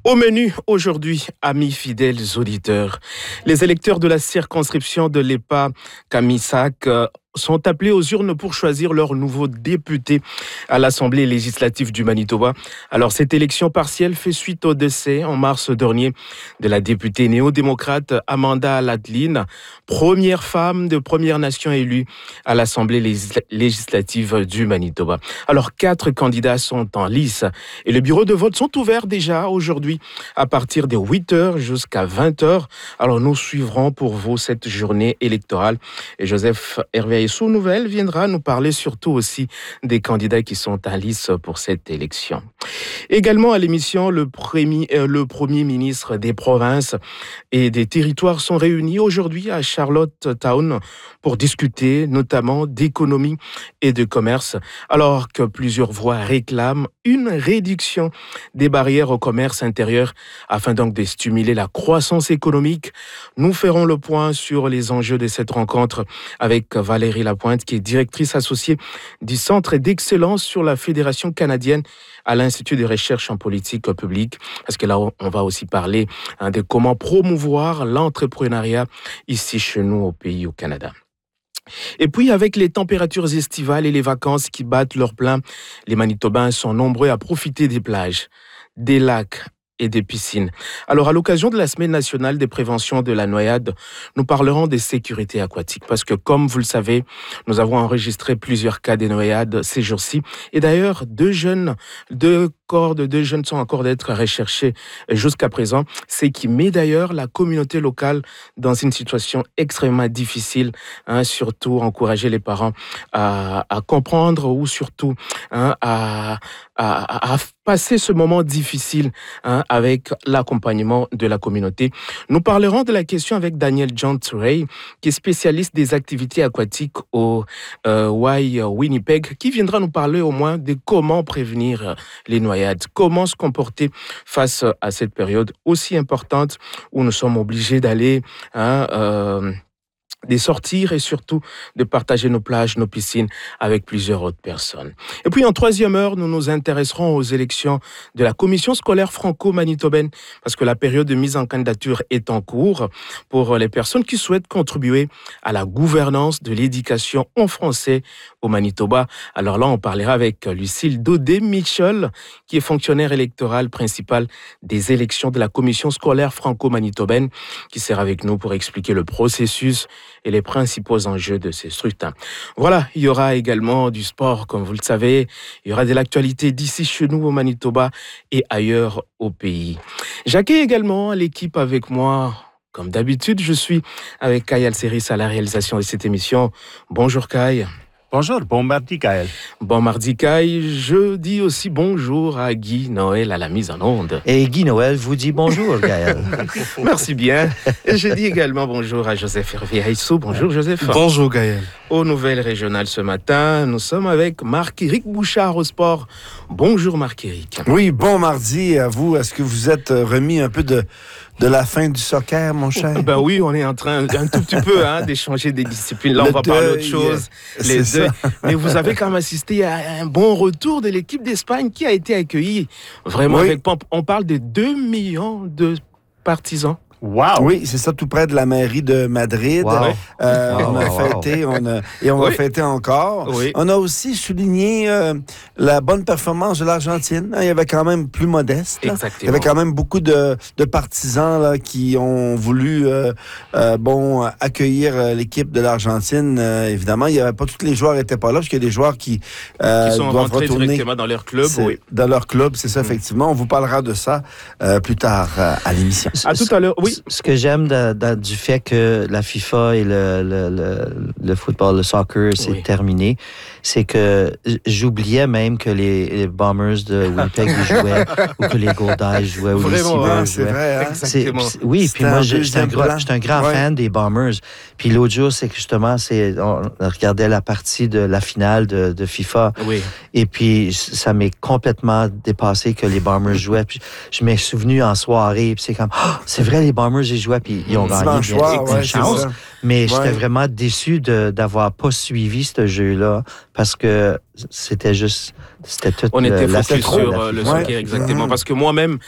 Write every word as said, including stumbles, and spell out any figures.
Au menu aujourd'hui, amis fidèles auditeurs, les électeurs de la circonscription de l'E P A Kamisak sont appelés aux urnes pour choisir leur nouveau député à l'Assemblée législative du Manitoba. Alors, cette élection partielle fait suite au décès en mars dernier de la députée néo-démocrate Amanda Ladlin, première femme de Première Nation élue à l'Assemblée législative du Manitoba. Alors, quatre candidats sont en lice et les bureaux de vote sont ouverts déjà aujourd'hui à partir de huit heures jusqu'à vingt heures. Alors, nous suivrons pour vous cette journée électorale et Joseph Hervé Sous Nouvelle viendra nous parler surtout aussi des candidats qui sont en lice pour cette élection. Également à l'émission, le premier, euh, le premier ministre des provinces et des territoires sont réunis aujourd'hui à Charlottetown pour discuter notamment d'économie et de commerce, alors que plusieurs voix réclament une réduction des barrières au commerce intérieur afin donc de stimuler la croissance économique. Nous ferons le point sur les enjeux de cette rencontre avec Valérie Lapointe, qui est directrice associée du Centre d'excellence sur la Fédération canadienne à l'Institut de recherche en politique publique. Parce que là, on va aussi parler hein, de comment promouvoir l'entrepreneuriat ici chez nous au pays, au Canada. Et puis, avec les températures estivales et les vacances qui battent leur plein, les Manitobains sont nombreux à profiter des plages, des lacs et des piscines. Alors, à l'occasion de la Semaine nationale de prévention de la noyade, nous parlerons de sécurité aquatique parce que, comme vous le savez, nous avons enregistré plusieurs cas de noyade ces jours-ci. Et d'ailleurs, deux jeunes, deux corps de deux jeunes sont encore d'être recherchés jusqu'à présent, ce qui met d'ailleurs la communauté locale dans une situation extrêmement difficile, hein, surtout encourager les parents à, à comprendre ou surtout hein, à, à, à passer ce moment difficile hein, avec l'accompagnement de la communauté. Nous parlerons de la question avec Daniel John Turey, qui est spécialiste des activités aquatiques au euh, Y Winnipeg, qui viendra nous parler au moins de comment prévenir les noyades. Comment se comporter face à cette période aussi importante où nous sommes obligés d'aller, hein, euh, de sortir et surtout de partager nos plages, nos piscines avec plusieurs autres personnes. Et puis en troisième heure, nous nous intéresserons aux élections de la commission scolaire franco-manitobaine parce que la période de mise en candidature est en cours pour les personnes qui souhaitent contribuer à la gouvernance de l'éducation en français au Manitoba. Alors là, on parlera avec Lucille Daudet-Mitchell, qui est fonctionnaire électorale principale des élections de la commission scolaire franco-manitobaine, qui sera avec nous pour expliquer le processus et les principaux enjeux de ces scrutins. Voilà, il y aura également du sport, comme vous le savez. Il y aura de l'actualité d'ici chez nous au Manitoba et ailleurs au pays. J'accueille également l'équipe avec moi. Comme d'habitude, je suis avec Kyle Alceris à la réalisation de cette émission. Bonjour Kyle. Bonjour, bon mardi Gaël. Bon mardi Kyle. Je dis aussi bonjour à Guy Noël à la mise en onde. Et Guy Noël vous dit bonjour Gaël. Merci bien. Et je dis également bonjour à Joseph Hervé Sous. Bonjour Joseph. Bonjour Gaël. Aux nouvelles régionales ce matin, nous sommes avec Marc-Éric Bouchard au sport. Bonjour Marc-Éric. Oui, bon mardi à vous. Est-ce que vous êtes remis un peu de, de la fin du soccer, mon cher? Ben oui, on est en train un tout petit peu hein, d'échanger des disciplines. Là, Le on va deuil, parler d'autre chose. Les deux. Ça. Mais vous avez quand même assisté à un bon retour de l'équipe d'Espagne qui a été accueillie vraiment oui. avec pompe. On parle de deux millions de partisans. Wow. Oui, c'est ça, tout près de la mairie de Madrid. Wow. Euh, wow, on a wow, fêté, wow. on a, et on oui. va fêter encore. Oui. On a aussi souligné euh, la bonne performance de l'Argentine. Il y avait quand même plus modeste. Là. Exactement. Il y avait quand même beaucoup de, de partisans là, qui ont voulu euh, euh, bon, accueillir l'équipe de l'Argentine. Euh, évidemment, il y avait pas tous les joueurs n'étaient pas là, parce qu'il y a des joueurs qui, euh, qui sont doivent rentrés retourner directement dans leur club. Oui. Dans leur club, c'est ça, effectivement. On vous parlera de ça euh, plus tard euh, à l'émission. À tout à l'heure, oui. Ce que j'aime de, de, du fait que la FIFA et le, le, le, le football, le soccer, c'est oui. terminé, c'est que j'oubliais même que les, les Bombers de Winnipeg jouaient ou que les Goldeyes jouaient ou Vraiment, les Seabirds hein, c'est jouaient. vrai, hein? C'est, oui, puis moi, j'étais un, gros, un grand ouais. fan des Bombers. Puis l'autre jour, c'est que justement, c'est, on regardait la partie de la finale de, de FIFA. Oui. Et puis, ça m'est complètement dépassé que les Bombers jouaient. Puis je m'ai souvenu en soirée, puis c'est comme, oh, c'est vrai, les Bombers, ils jouaient, puis ils ont gagné. Soir, ouais, chance. Mais ouais. j'étais vraiment déçu de, d'avoir pas suivi ce jeu-là parce que c'était juste, c'était tout. On le, était la focus trop, sur la le ouais. soccer, exactement. Parce que moi-même,